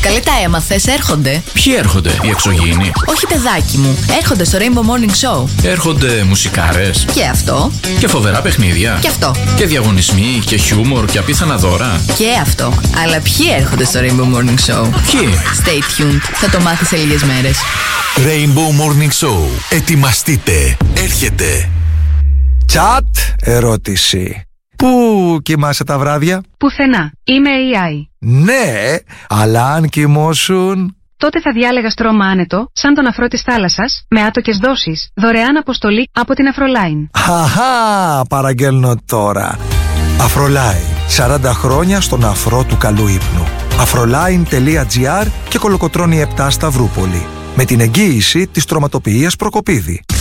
Καλέ, τα έμαθες, έρχονται. Ποιοι έρχονται, οι εξωγήινοι? Όχι, παιδάκι μου, έρχονται στο Rainbow Morning Show. Έρχονται μουσικάρες. Και αυτό. Και φοβερά παιχνίδια. Και αυτό. Και διαγωνισμοί και χιούμορ και απίθανα δώρα. Και αυτό. Αλλά ποιοι έρχονται στο Rainbow Morning Show? Ποιοι? Stay tuned, θα το μάθεις σε λίγες μέρες. Rainbow Morning Show. Ετοιμαστείτε. Έρχεται. Τσατ, ερώτηση. Πού κοιμάσαι τα βράδια? Πουθενά. Είμαι AI. Ναι, αλλά αν κοιμώσουν... Τότε θα διάλεγα στρώμα άνετο, σαν τον αφρό της θάλασσας, με άτοκες δόσεις, δωρεάν αποστολή από την Αφρολάιν. Χαχά, παραγγέλνω τώρα. Αφρολάιν, 40 χρόνια στον αφρό του καλού ύπνου. Afroline.gr και Κολοκοτρώνη 7 Σταυρούπολη. Με την εγγύηση της τροματοποιίας Προκοπίδη.